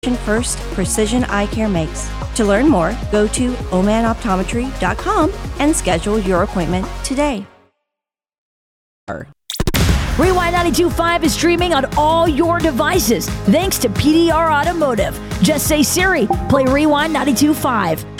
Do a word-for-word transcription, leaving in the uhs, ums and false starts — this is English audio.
First precision eye care makes. To learn more, go to oman optometry dot com and schedule your appointment today. Rewind ninety-two point five is streaming on all your devices thanks to P D R Automotive. Just say, Siri, play Rewind ninety-two point five.